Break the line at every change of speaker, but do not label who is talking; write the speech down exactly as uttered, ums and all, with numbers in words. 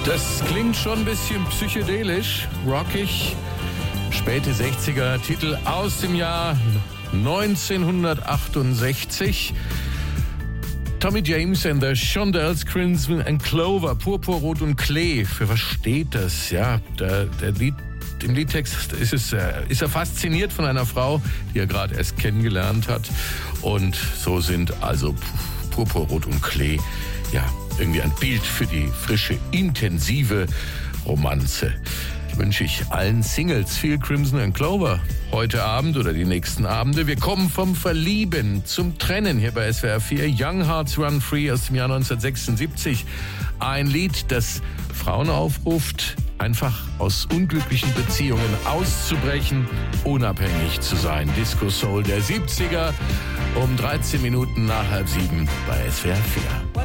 Das klingt schon ein bisschen psychedelisch, rockig. Späte sechziger, Titel aus dem Jahr neunzehnhundertachtundsechzig. Tommy James and the Shondells, Crimson and Clover, Purpurrot und Klee. Für was steht das? Ja, der, der Lied, im Liedtext ist, es, ist er fasziniert von einer Frau, die er gerade erst kennengelernt hat. Und so sind also Purpurrot und Klee, ja, irgendwie ein Bild für die frische, intensive Romanze. Wünsche ich allen Singles viel Crimson and Clover heute Abend oder die nächsten Abende. Wir kommen vom Verlieben zum Trennen hier bei S W R vier. Young Hearts Run Free aus dem Jahr neunzehnhundertsechsundsiebzig. Ein Lied, das Frauen aufruft, einfach aus unglücklichen Beziehungen auszubrechen, unabhängig zu sein. Disco Soul der siebziger um dreizehn Minuten nach halb sieben bei S W R vier.